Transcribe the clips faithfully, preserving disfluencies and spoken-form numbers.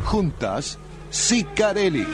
Juntas, Sicarelli.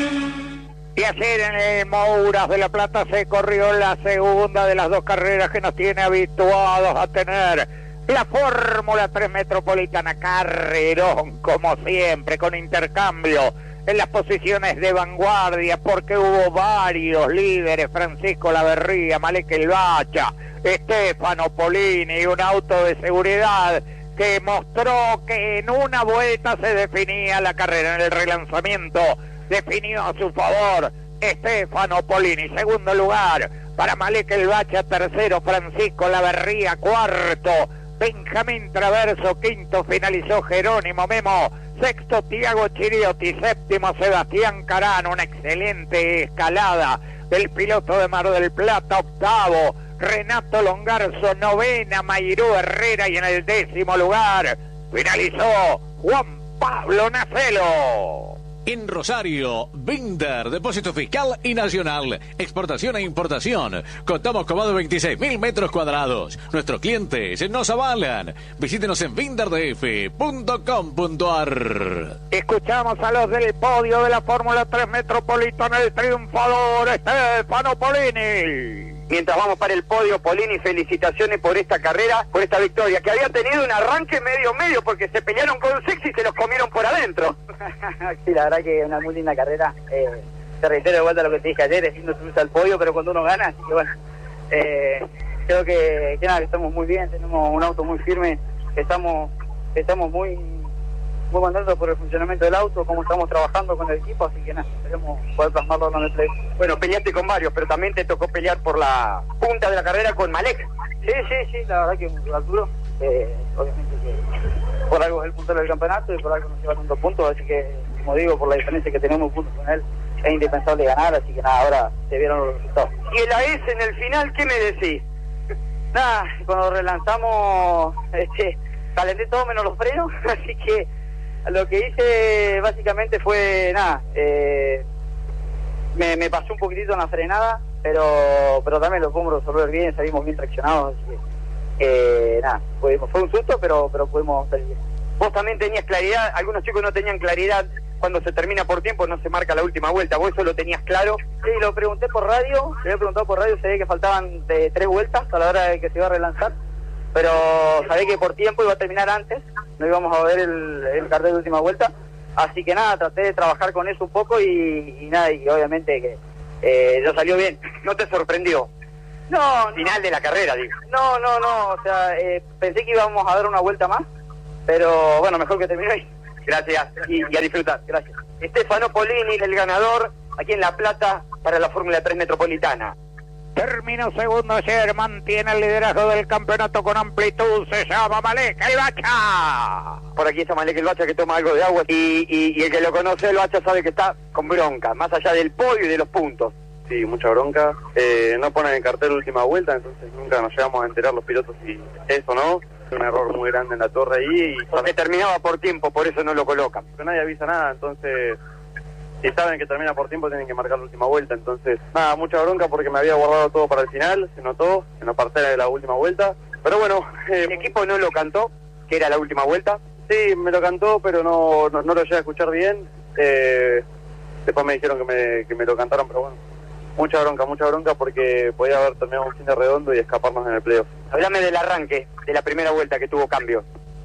Y ayer en el Mouras de la Plata se corrió la segunda de las dos carreras que nos tiene habituados a tener. La Fórmula tres Metropolitana, carrerón, como siempre, con intercambio en las posiciones de vanguardia, porque hubo varios líderes: Francisco Laverría, Malek El Bacha, Stefano Polini, y un auto de seguridad que mostró que en una vuelta se definía la carrera. En el relanzamiento definió a su favor Stefano Polini. Segundo lugar para Malek El Bacha, tercero Francisco Laverría, cuarto Benjamín Traverso, quinto finalizó Jerónimo Memo, sexto Tiago Chiriotti, séptimo Sebastián Carano. Una excelente escalada del piloto de Mar del Plata. Octavo Renato Longarzo, novena Mayrú Herrera, y en el décimo lugar finalizó Juan Pablo Nacelo. En Rosario, Binder, depósito fiscal y nacional, exportación e importación. Contamos con más de veintiséis mil metros cuadrados. Nuestros clientes nos avalan. Visítenos en binder d f punto com punto a r. Escuchamos a los del podio de la Fórmula tres Metropolitana, el triunfador Stefano Polini. Mientras vamos para el podio, Polini, felicitaciones por esta carrera, por esta victoria, que había tenido un arranque medio-medio, porque se pelearon con Sexy y se los comieron por adentro. Sí, la verdad que es una muy linda carrera. Eh, te reitero de vuelta lo que te dije ayer, es lindo subirse al podio, pero cuando uno gana, así que bueno, eh, creo que, que nada, que estamos muy bien, tenemos un auto muy firme, estamos, estamos muy... muy contentos por el funcionamiento del auto, cómo estamos trabajando con el equipo, así que nada, queremos poder plasmarlo con el play. Bueno, peleaste con varios, pero también te tocó pelear por la punta de la carrera con Malek. Sí, sí, sí, la verdad que es un rival duro, eh, obviamente que por algo es el puntero del campeonato y por algo nos lleva tantos puntos, así que, como digo, por la diferencia que tenemos puntos con él, es indispensable ganar, así que nada, ahora se vieron los resultados. Y el A S en el final, ¿qué me decís? Nada, cuando relanzamos, este, calenté todo menos los frenos, así que lo que hice básicamente fue, nada, eh, me, me pasé un poquitito en la frenada, pero pero también lo pudimos resolver bien, salimos bien traccionados, así que, eh, nada, fue, fue un susto, pero pero pudimos salir bien. Vos también tenías claridad, algunos chicos no tenían claridad, cuando se termina por tiempo no se marca la última vuelta, ¿vos eso lo tenías claro? Sí, lo pregunté por radio, le había preguntado por radio, se ve que faltaban de tres vueltas a la hora de que se iba a relanzar, pero sabía que por tiempo iba a terminar antes, no íbamos a ver el, el cartel de última vuelta, así que nada, traté de trabajar con eso un poco y, y nada, y obviamente que eh, no salió bien. ¿No te sorprendió? No, final no, de la carrera, digo. No, no, no, o sea, eh, pensé que íbamos a dar una vuelta más, pero bueno, mejor que terminó ahí. Gracias, y, y a disfrutar. Gracias. Stefano Polini, el ganador, aquí en La Plata, para la Fórmula tres Metropolitana. Terminó segundo ayer, mantiene el liderazgo del campeonato con amplitud, se llama Malek El Bacha. Por aquí está Malek El Bacha, que toma algo de agua, y, y, y el que lo conoce, El Bacha, sabe que está con bronca, más allá del podio y de los puntos. Sí, mucha bronca. Eh, no ponen el cartel última vuelta, entonces nunca nos llegamos a enterar los pilotos si es o no. Un error muy grande en la torre ahí. Y porque terminaba por tiempo, por eso no lo colocan. Pero nadie avisa nada, entonces... si saben que termina por tiempo tienen que marcar la última vuelta, entonces nada, mucha bronca porque me había guardado todo para el final, se notó en la partera de la última vuelta, pero bueno, eh, el equipo no lo cantó, que era la última vuelta. Sí, me lo cantó, pero no, no, no lo llegué a escuchar bien, eh, después me dijeron que me, que me lo cantaron, pero bueno, mucha bronca, mucha bronca porque podía haber terminado un fin de redondo y escaparnos en el playoff. Háblame del arranque, de la primera vuelta que tuvo cambio.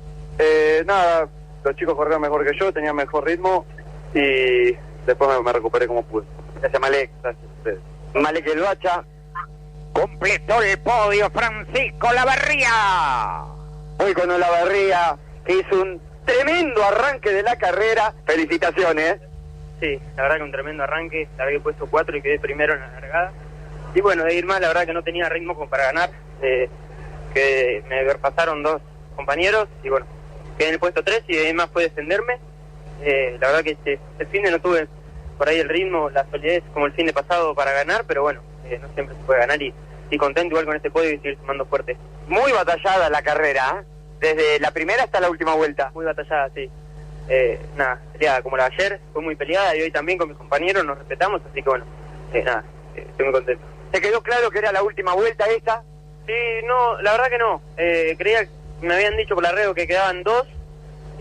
Eh, nada, los chicos corrieron mejor que yo, tenían mejor ritmo y... después me, me recuperé como pude. Gracias, Malek. Gracias a ustedes. Malek El Bacha. Completó el podio Francisco Laverría. Hoy con Olavarría, que hizo un tremendo arranque de la carrera. Felicitaciones. Sí, la verdad que un tremendo arranque. La verdad que he puesto cuatro y quedé primero en la largada. Y bueno, de ir más, la verdad que no tenía ritmo como para ganar. Eh, que me pasaron dos compañeros y bueno, quedé en el puesto tres y de ahí más fue defenderme. Eh, la verdad que este, este fin de no tuve por ahí el ritmo, la solidez como el fin de pasado para ganar, pero bueno, eh, no siempre se puede ganar y, y contento igual con este podio y seguir sumando fuerte. Muy batallada la carrera, ¿eh? Desde la primera hasta la última vuelta. Muy batallada, sí. Eh, nada, peleada como la de ayer, fue muy peleada y hoy también con mis compañeros nos respetamos, así que bueno, eh, nada, eh, estoy muy contento. ¿Te quedó claro que era la última vuelta esta? Sí, no, la verdad que no. Eh, creía, me habían dicho por la red que quedaban dos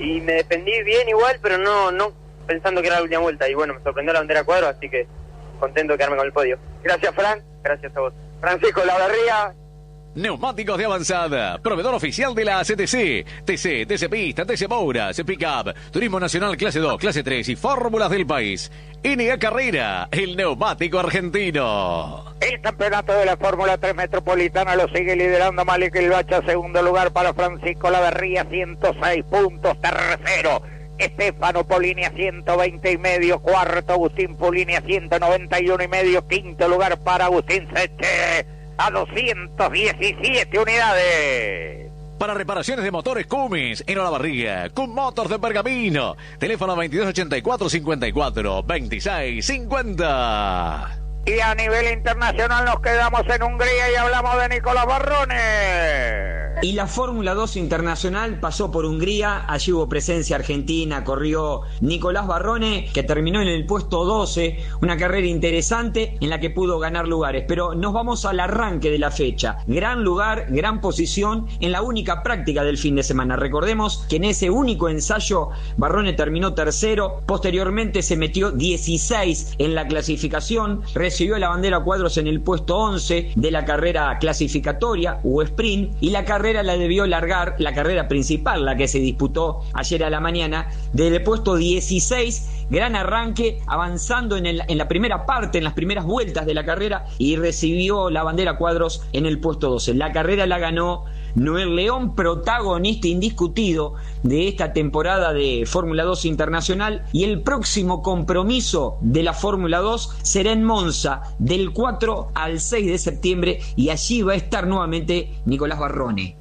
y me defendí bien igual, pero no no pensando que era la última vuelta. Y bueno, me sorprendió la bandera cuadro, así que contento de quedarme con el podio. Gracias, Fran. Gracias a vos. Francisco Lavarría. Neumáticos de avanzada, proveedor oficial de la C T C, T C, T C Pista, T C Mouras, Pickup, Turismo Nacional Clase dos, Clase tres y fórmulas del país. N A Carrera, el neumático argentino. El campeonato de la Fórmula tres Metropolitana lo sigue liderando Malik El Bacha, segundo lugar para Francisco Lavarría, ciento seis puntos, tercero Estefano Polini a ciento veinte y medio, cuarto Agustín Polini a ciento noventa y uno y medio, quinto lugar para Agustín Seche a doscientas diecisiete unidades. Para reparaciones de motores Cummins en Olavarría, Cum Motors de Pergamino, teléfono veintidós ochenta y cuatro cincuenta y cuatro veintiséis cincuenta. Y a nivel internacional nos quedamos en Hungría y hablamos de Nicolás Barrone. Y la Fórmula dos Internacional pasó por Hungría, allí hubo presencia argentina, corrió Nicolás Barrone, que terminó en el puesto doce, una carrera interesante en la que pudo ganar lugares, pero nos vamos al arranque de la fecha. Gran lugar, gran posición en la única práctica del fin de semana. Recordemos que en ese único ensayo Barrone terminó tercero, posteriormente se metió dieciséis en la clasificación, recibió la bandera cuadros en el puesto once de la carrera clasificatoria o sprint, y la carrera la debió largar, la carrera principal, la que se disputó ayer a la mañana, desde el puesto dieciséis, gran arranque, avanzando en, el, en la primera parte, en las primeras vueltas de la carrera, y recibió la bandera cuadros en el puesto doce. La carrera la ganó Noel León, protagonista indiscutido de esta temporada de Fórmula dos Internacional, y el próximo compromiso de la Fórmula dos será en Monza del cuatro al seis de septiembre, y allí va a estar nuevamente Nicolás Barrone.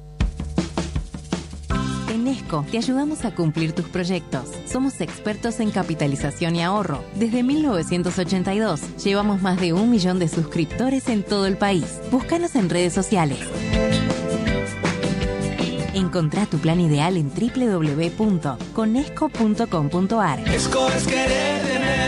En Esco te ayudamos a cumplir tus proyectos. Somos expertos en capitalización y ahorro. Desde mil novecientos ochenta y dos llevamos más de un millón de suscriptores en todo el país. Búscanos en redes sociales. Encontrá tu plan ideal en doble u doble u doble u punto conesco punto com punto a r. Esco es querer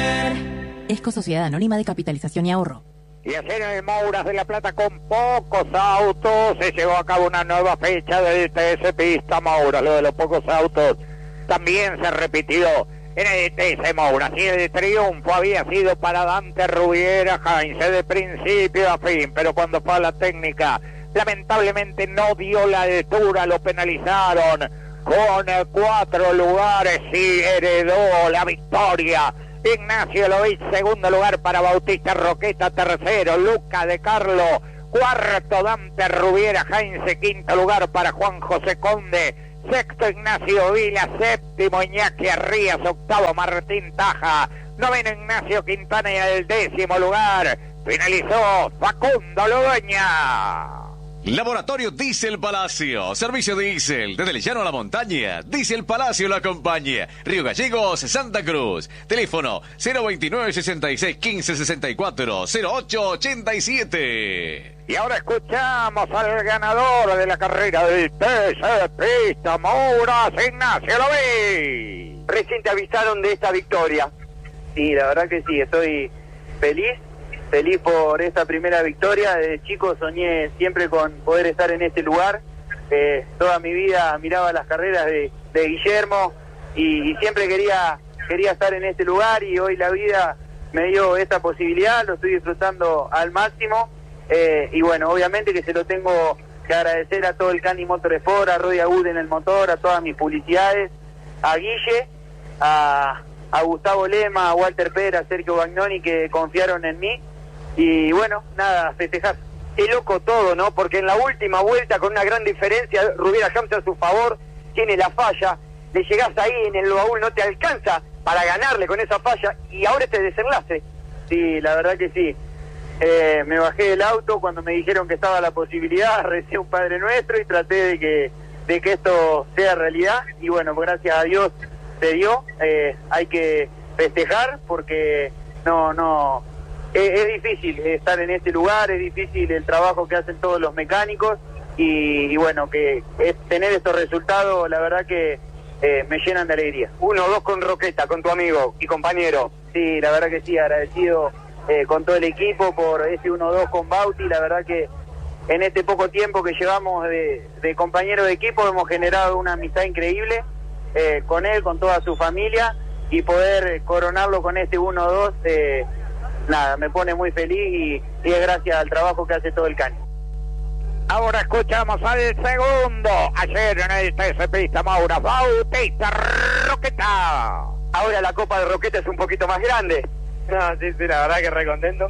tener. Esco Sociedad Anónima de Capitalización y Ahorro. Y ayer en el Mouras de La Plata, con pocos autos, se llevó a cabo una nueva fecha del T S Pista Mouras. Lo de los pocos autos también se repitió en el T S Mouras. Y el triunfo había sido para Dante Rubiera Heinz de principio a fin, pero cuando fue a la técnica, lamentablemente no dio la altura, lo penalizaron con cuatro lugares y heredó la victoria Ignacio Lovich, segundo lugar para Bautista Roqueta, tercero Luca de Carlo, cuarto Dante Rubiera Heinz, quinto lugar para Juan José Conde, sexto Ignacio Vila, séptimo Iñaki Arrías, octavo Martín Taja, noveno Ignacio Quintana, y el décimo lugar finalizó Facundo Ludueña. Laboratorio Diesel Palacio, servicio diésel, desde el llano a la montaña, Diesel Palacio lo acompaña, Río Gallegos, Santa Cruz, teléfono cero veintinueve sesenta y seis quince sesenta y cuatro cero ocho ochenta y siete. Y ahora escuchamos al ganador de la carrera del T S Pista Mouras, Ignacio Lovich. Recién te avisaron de esta victoria. Sí, la verdad que sí, estoy feliz. Feliz por esta primera victoria. Desde chico soñé siempre con poder estar en este lugar. Eh, toda mi vida miraba las carreras de, de Guillermo y, y siempre quería quería estar en este lugar, y hoy la vida me dio esta posibilidad. Lo estoy disfrutando al máximo, eh, y bueno, obviamente que se lo tengo que agradecer a todo el Cani Motorsport, a Rodi Agud en el motor, a todas mis publicidades, a Guille, a, a Gustavo Lema, a Walter Pérez, a Sergio Bagnoni, que confiaron en mí. Y bueno, nada, festejar. Qué loco todo, ¿no? Porque en la última vuelta, con una gran diferencia, Rubiera Hamza a su favor, tiene la falla, le llegás ahí en el baúl, no te alcanza para ganarle con esa falla, y ahora este desenlace. Sí, la verdad que sí. Eh, me bajé del auto cuando me dijeron que estaba la posibilidad, recé un Padre Nuestro y traté de que, de que esto sea realidad, y bueno, gracias a Dios se dio. Eh, hay que festejar porque no, no... Es difícil estar en este lugar, es difícil el trabajo que hacen todos los mecánicos, y, y bueno, que es, tener estos resultados, la verdad que eh, me llenan de alegría. Uno, dos con Roqueta, con tu amigo y compañero. Sí, la verdad que sí, agradecido eh, con todo el equipo por ese uno dos con Bauti. La verdad que en este poco tiempo que llevamos de, de compañeros de equipo hemos generado una amistad increíble, eh, con él, con toda su familia, y poder coronarlo con este uno dos, eh, nada, me pone muy feliz y, y es gracias al trabajo que hace todo el Cani. Ahora escuchamos al segundo, ayer en el T C Pista Maura, Bautista Roqueta. Ahora la Copa de Roqueta es un poquito más grande. No, sí, sí, la verdad que re contento.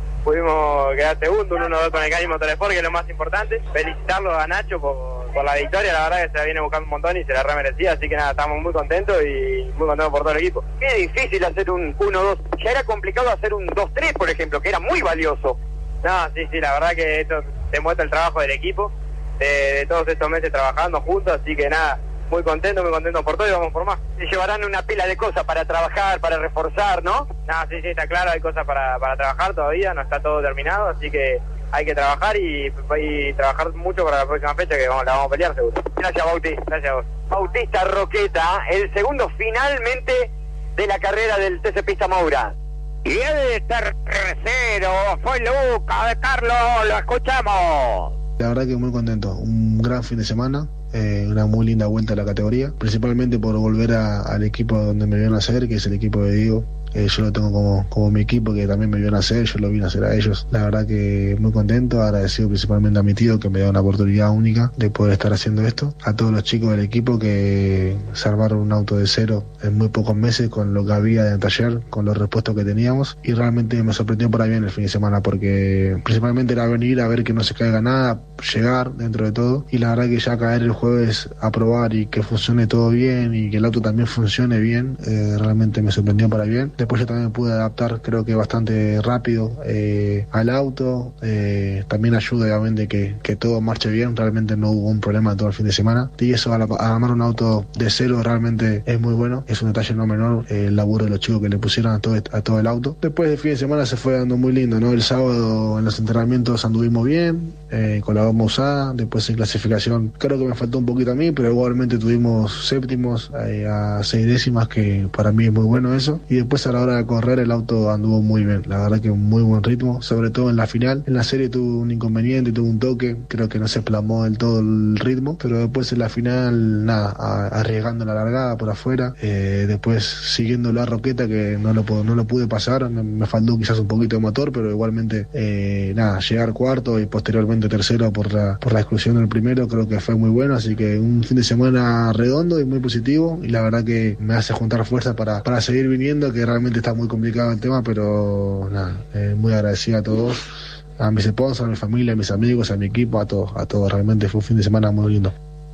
Pudimos quedar segundo, un uno dos con el Cani Motorsport, que es lo más importante. Felicitarlo a Nacho por, por la victoria, la verdad que se la viene buscando un montón y se la remerecía, así que nada, estamos muy contentos y muy contentos por todo el equipo. Qué difícil hacer un uno dos, ya era complicado hacer un dos tres, por ejemplo, que era muy valioso. No, sí, sí, la verdad que esto demuestra el trabajo del equipo, de, de todos estos meses trabajando juntos, así que nada, muy contento, muy contento por todo y vamos por más. Se llevarán una pila de cosas para trabajar, para reforzar, ¿no? No, sí, sí, está claro, hay cosas para, para trabajar todavía, no está todo terminado, así que hay que trabajar y, y trabajar mucho para la próxima fecha, que vamos, la vamos a pelear seguro. Gracias, Bauti. Gracias a vos. Bautista Roqueta, el segundo finalmente de la carrera del T C Pista Maura. Y el tercero fue Luca de Carlos, lo escuchamos. La verdad que muy contento, un gran fin de semana, eh, una muy linda vuelta a la categoría, principalmente por volver a, al equipo donde me vio nacer, que es el equipo de Diego. Eh, yo lo tengo como, como mi equipo, que también me vio nacer, yo lo vi nacer a ellos. La verdad que muy contento, agradecido principalmente a mi tío, que me dio una oportunidad única de poder estar haciendo esto. A todos los chicos del equipo que se armaron un auto de cero en muy pocos meses con lo que había de taller, con los repuestos que teníamos, y realmente me sorprendió para bien el fin de semana, porque principalmente era venir a ver que no se caiga nada, llegar dentro de todo, y la verdad que ya caer el jueves a probar y que funcione todo bien y que el auto también funcione bien, eh, realmente me sorprendió para bien. Después yo también me pude adaptar, creo que bastante rápido eh, al auto. Eh, también ayuda obviamente que, que todo marche bien. Realmente no hubo un problema todo el fin de semana. Y eso, al armar un auto de cero, realmente es muy bueno. Es un detalle no menor, eh, el laburo de los chicos que le pusieron a todo, a todo el auto. Después del fin de semana se fue dando muy lindo, ¿no? El sábado en los entrenamientos anduvimos bien, eh, con la goma usada. Después en clasificación creo que me faltó un poquito a mí, pero igualmente tuvimos séptimos eh, a seis décimas, que para mí es muy bueno eso. Y después a la hora de correr el auto anduvo muy bien, la verdad que un muy buen ritmo, sobre todo en la final. En la serie tuvo un inconveniente, tuvo un toque, creo que no se plasmó del todo el ritmo, pero después en la final nada, a, arriesgando la largada por afuera, eh, después siguiendo la Roqueta, que no lo, no lo pude pasar, me, me faltó quizás un poquito de motor, pero igualmente eh, nada, llegar cuarto y posteriormente tercero por la, por la exclusión del primero, creo que fue muy bueno, así que un fin de semana redondo y muy positivo, y la verdad que me hace juntar fuerza para, para seguir viniendo, que realmente está muy complicado el tema, pero nada, eh, muy agradecido a todos, a mis sponsors, a mi familia, a mis amigos, a mi equipo, a todos, a todos. Realmente fue un fin de semana muy lindo.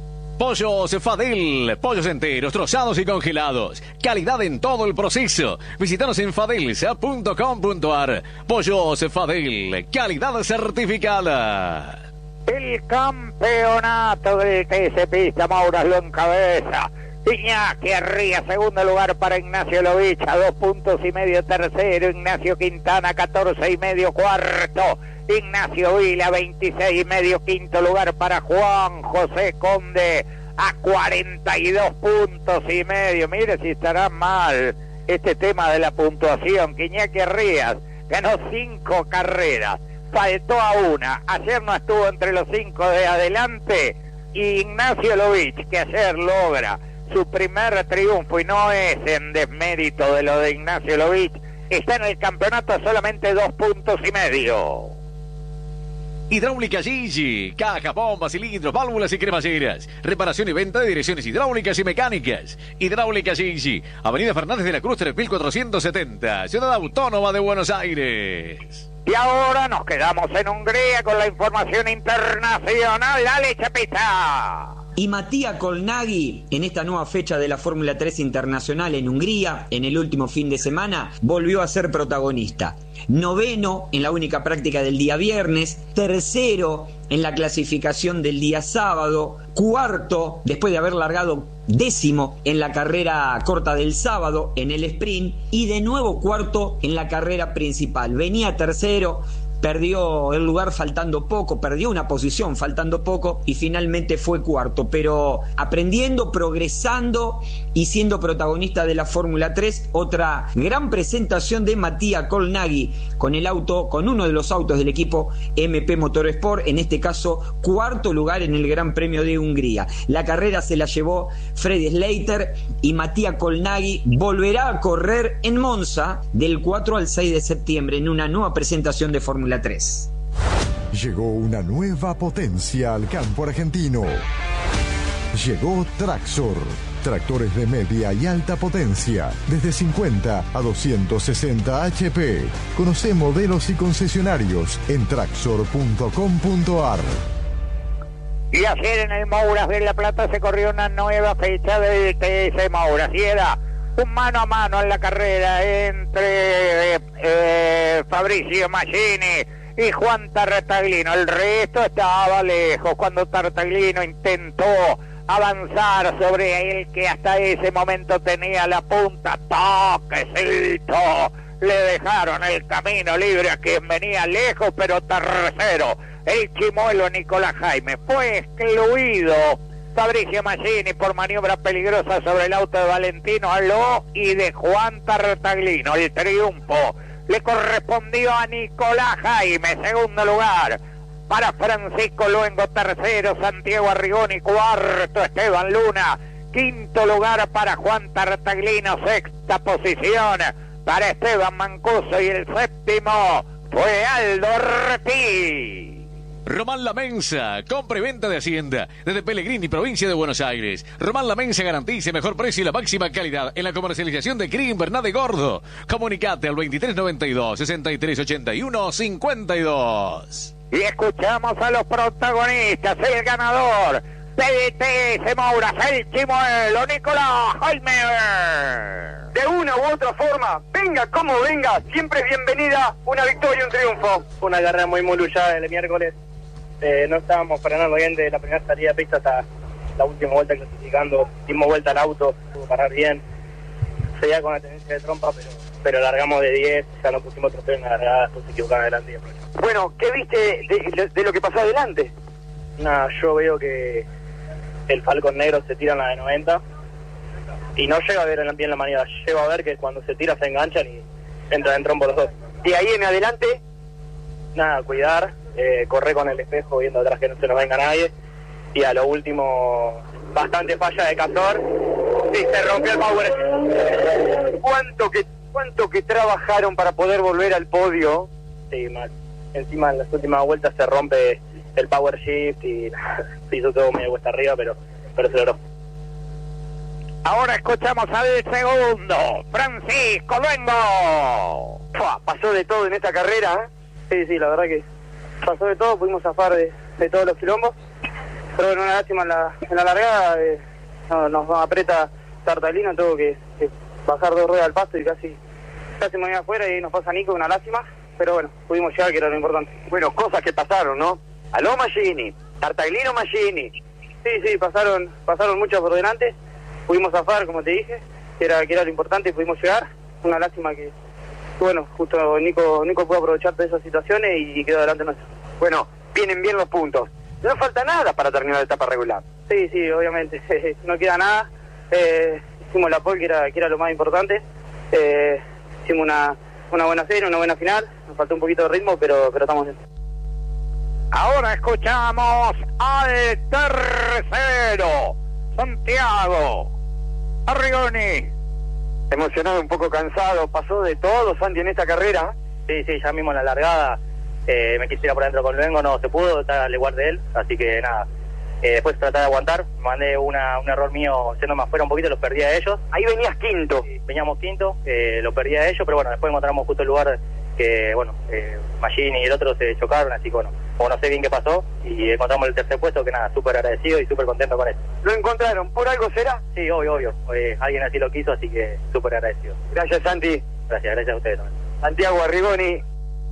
Pollos Fadel, pollos enteros, trozados y congelados. Calidad en todo el proceso. Visítanos en fadelsa punto com punto ar. Pollos Fadel, calidad certificada. El campeonato del T C Pista Maura lo encabeza Iñaki Arría, segundo lugar para Ignacio Lovich, a dos puntos y medio tercero. Ignacio Quintana, catorce y medio cuarto. Ignacio Vila, veintiséis y medio quinto lugar para Juan José Conde, a cuarenta y dos puntos y medio. Mire si estará mal este tema de la puntuación, que Iñaki Arrías ganó cinco carreras, faltó a una, ayer no estuvo entre los cinco de adelante, y Ignacio Lovich, que ayer logra su primer triunfo, y no es en desmérito de lo de Ignacio Lovich, está en el campeonato a solamente dos puntos y medio. Hidráulica Gigi, caja, bombas, cilindros, válvulas y cremalleras. Reparación y venta de direcciones hidráulicas y mecánicas. Hidráulica Gigi, Avenida Fernández de la Cruz tres mil cuatrocientos setenta, Ciudad Autónoma de Buenos Aires. Y ahora nos quedamos en Hungría con la información internacional. Dale, Chapita. Y Matías Colnaghi, en esta nueva fecha de la Fórmula tres Internacional en Hungría, en el último fin de semana, volvió a ser protagonista. Noveno en la única práctica del día viernes, tercero en la clasificación del día sábado, cuarto después de haber largado décimo en la carrera corta del sábado en el sprint, y de nuevo cuarto en la carrera principal. Venía tercero, perdió el lugar faltando poco, perdió una posición faltando poco y finalmente fue cuarto, pero aprendiendo, progresando y siendo protagonista de la Fórmula tres. Otra gran presentación de Mattia Colnaghi con el auto, con uno de los autos del equipo M P Motorsport, en este caso cuarto lugar en el Gran Premio de Hungría. La carrera se la llevó Freddy Slater y Mattia Colnaghi volverá a correr en Monza del cuatro al seis de septiembre en una nueva presentación de Fórmula tres. Llegó una nueva potencia al campo argentino. Llegó Traxor. Tractores de media y alta potencia, desde cincuenta a doscientos sesenta H P. Conoce modelos y concesionarios en traxor punto com punto ar. Y ayer en el Mouras de La Plata se corrió una nueva fecha del T S Mouras y era un mano a mano en la carrera entre eh, eh, Fabricio Maggini y Juan Tartaglino. El resto estaba lejos cuando Tartaglino intentó avanzar sobre el que hasta ese momento tenía la punta. Toquecito, le dejaron el camino libre a quien venía lejos, pero tercero, el chimuelo Nicolás Jaime. Fue excluido Fabricio Maggini por maniobra peligrosa sobre el auto de Valentino Aló y de Juan Tartaglino. El triunfo le correspondió a Nicolás Jaime, segundo lugar para Francisco Luengo, tercero Santiago Arrigoni, cuarto Esteban Luna, quinto lugar para Juan Tartaglino, sexta posición para Esteban Mancuso y el séptimo fue Aldo Ortiz. Román La Mensa, compra y venta de Hacienda, desde Pellegrini, provincia de Buenos Aires. Román La Mensa garantiza mejor precio y la máxima calidad en la comercialización de cría invernal de gordo. Comunicate al veintitrés noventa y dos, sesenta y tres ochenta y uno, cincuenta y dos. Y escuchamos a los protagonistas, el ganador del T S Mouras, el chimuelo Nicolás Jaime. De una u otra forma, venga como venga, siempre es bienvenida una victoria, un triunfo. Fue una carrera muy muy luchada el miércoles. Eh, no estábamos frenando bien de la primera salida de pista hasta la última vuelta clasificando. Dimos vuelta al auto, pudo parar bien. Seguía con la tendencia de trompa, pero pero largamos de diez, ya no pusimos trofeo en la largada, después se equivocaron adelante y aprovechamos. Bueno, ¿qué viste de, de lo que pasó adelante? Nada, yo veo que el Falcon negro se tira en la de noventa y no llega a ver bien la maniobra, lleva a ver que cuando se tira se enganchan y entran en trompo los dos. Y ahí en adelante, nada, cuidar, eh, correr con el espejo viendo atrás que no se nos venga nadie, y a lo último bastante falla de Castor y se rompió el power. ¿Cuánto que cuánto que trabajaron para poder volver al podio? Sí, mal. Encima en las últimas vueltas se rompe el power shift y se hizo todo medio cuesta arriba, pero, pero se logró. Ahora escuchamos al segundo, Francisco Luengo. Pua, pasó de todo en esta carrera, ¿eh? Sí, sí, la verdad que pasó de todo, pudimos zafar de, de todos los quilombos, pero bueno, una lástima en la, en la largada, eh, no, nos aprieta Tartaglino, tuvo que, que bajar dos ruedas al pasto y casi, casi me voy afuera y nos pasa Nico, una lástima, pero bueno, pudimos llegar, que era lo importante. Bueno, cosas que pasaron, ¿no? Aló Maggini, Tartaglino Maggini. Sí, sí, pasaron, pasaron muchos por delante. Pudimos zafar, como te dije, que era, que era lo importante, y pudimos llegar. Una lástima que, bueno, justo Nico Nico pudo aprovechar de esas situaciones y quedó delante nuestro. Bueno, vienen bien los puntos. No falta nada para terminar la etapa regular. Sí, sí, obviamente. No queda nada. Eh, hicimos la pole, que era, que era lo más importante. Eh, hicimos una, una buena serie, una buena final. Nos faltó un poquito de ritmo, pero, pero estamos bien. Ahora escuchamos al tercero, Santiago Arrigoni. Emocionado, un poco cansado, pasó de todo, Santi, en esta carrera. Sí, sí, ya mismo en la largada eh, me quisiera por adentro con Luengo, no se pudo, está al igual de él, así que nada. Eh, después traté de aguantar, mandé una, un error mío yendo más afuera un poquito, los perdí a ellos. Ahí venías quinto. Sí, veníamos quinto, eh, lo perdí a ellos, pero bueno, después encontramos justo el lugar que, bueno, eh, Maggini y el otro se chocaron, así que bueno, como no sé bien qué pasó, y encontramos el tercer puesto, que nada, súper agradecido y súper contento con eso. ¿Lo encontraron? ¿Por algo será? Sí, obvio, obvio, eh, alguien así lo quiso, así que súper agradecido. Gracias, Santi. Gracias, gracias a ustedes también. Santiago Arrigoni.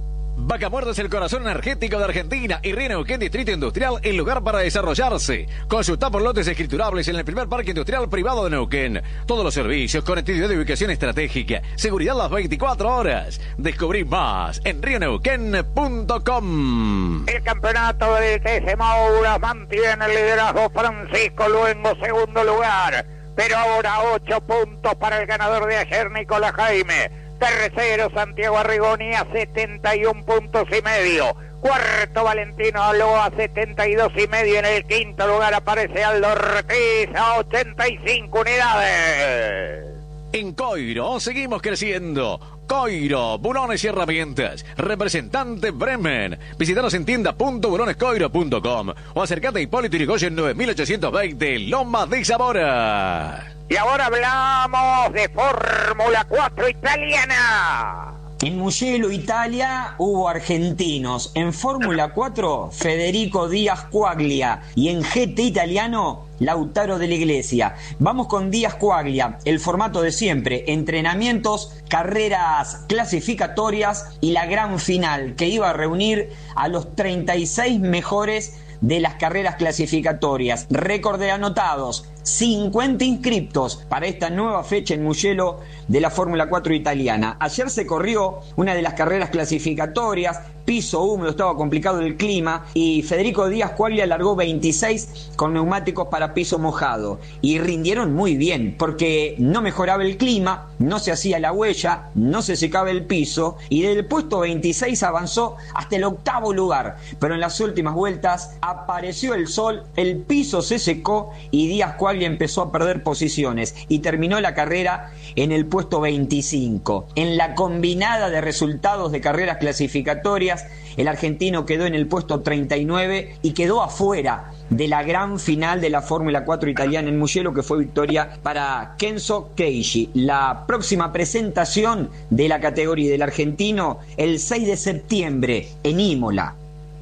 Vaca Muerta es el corazón energético de Argentina y Río Neuquén Distrito Industrial, el lugar para desarrollarse. Consulta por lotes escriturables en el primer parque industrial privado de Neuquén. Todos los servicios, conectividad de ubicación estratégica, seguridad las veinticuatro horas. Descubrí más en rio neuquén punto com. El campeonato del T S Moura mantiene el liderazgo Francisco Luengo, segundo lugar. Pero ahora ocho puntos para el ganador de ayer, Nicolás Jaime. Tercero, Santiago Arrigoni a setenta y un puntos y medio. Cuarto, Valentino Aló a setenta y dos y medio. En el quinto lugar aparece Aldo Ortiz a ochenta y cinco unidades. En Coiro seguimos creciendo. Coiro, bulones y herramientas. Representante Bremen. Visítanos en tienda punto bulones coiro punto com o acércate a Hipólito Yrigoyen nueve mil ochocientos veinte, Lomas de Zamora. Y ahora hablamos de Fórmula cuatro italiana. En Mugello, Italia, hubo argentinos. En Fórmula cuatro, Federico Díaz Quaglia. Y en G T italiano, Lautaro de la Iglesia. Vamos con Díaz Quaglia. El formato de siempre. Entrenamientos, carreras clasificatorias y la gran final, que iba a reunir a los treinta y seis mejores de las carreras clasificatorias. Récord de anotados, cincuenta inscriptos para esta nueva fecha en Mugello de la Fórmula cuatro italiana. Ayer se corrió una de las carreras clasificatorias, piso húmedo, estaba complicado el clima, y Federico Díaz Quaglia largó veintiséis con neumáticos para piso mojado, y rindieron muy bien, porque no mejoraba el clima, no se hacía la huella, no se secaba el piso, y del puesto veintiséis avanzó hasta el octavo lugar, pero en las últimas vueltas apareció el sol, el piso se secó, y Díaz Quaglia empezó a perder posiciones, y terminó la carrera en el puesto veinticinco. En la combinada de resultados de carreras clasificatorias, el argentino quedó en el puesto treinta y nueve y quedó afuera de la gran final de la Fórmula cuatro italiana en Mugello, que fue victoria para Kenzo Keishi. La próxima presentación de la categoría del argentino el seis de septiembre en Imola.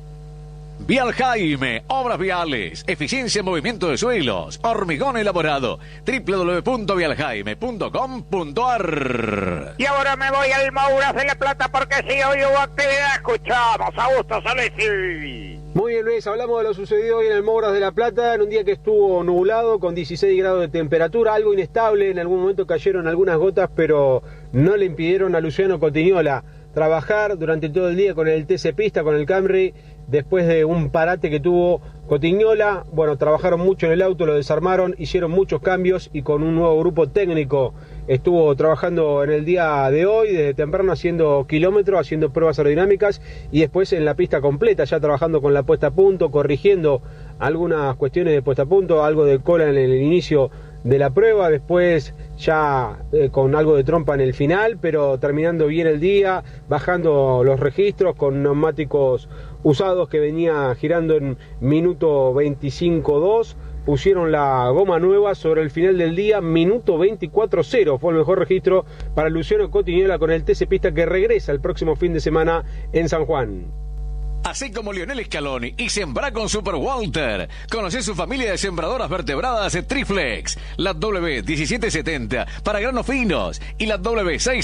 Vial Jaime, obras viales, eficiencia en movimiento de suelos, hormigón elaborado, doble u doble u doble u punto vial jaime punto com punto a r. Y ahora me voy al Mouras de la Plata porque si hoy hubo actividad, escuchamos a Augusto Solesi. Muy bien, Luis, hablamos de lo sucedido hoy en el Mouras de la Plata, en un día que estuvo nublado con dieciséis grados de temperatura, algo inestable, en algún momento cayeron algunas gotas, pero no le impidieron a Luciano Cotignola trabajar durante todo el día con el T C Pista, con el Camry. Después de un parate que tuvo Cotignola, bueno, trabajaron mucho en el auto, lo desarmaron, hicieron muchos cambios y con un nuevo grupo técnico estuvo trabajando en el día de hoy, desde temprano haciendo kilómetros, haciendo pruebas aerodinámicas y después en la pista completa, ya trabajando con la puesta a punto, corrigiendo algunas cuestiones de puesta a punto, algo de cola en el inicio de la prueba, después ya eh, con algo de trompa en el final, pero terminando bien el día, bajando los registros con neumáticos usados que venía girando en minuto veinticinco dos, pusieron la goma nueva sobre el final del día, minuto veinticuatro cero, fue el mejor registro para Luciano Cotignola con el T C Pista que regresa el próximo fin de semana en San Juan. Así como Lionel Scaloni y sembra con Super Walter. Conoce su familia de sembradoras vertebradas Triflex, la W diecisiete setenta para granos finos y la W seis